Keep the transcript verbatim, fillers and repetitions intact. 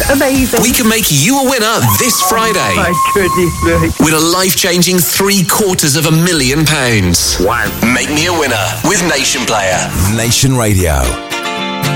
Amazing. We can make you a winner this Friday. My goodness me. With a life-changing three quarters of a million pounds. Wow. Make me a winner with Nation Player. Nation Radio.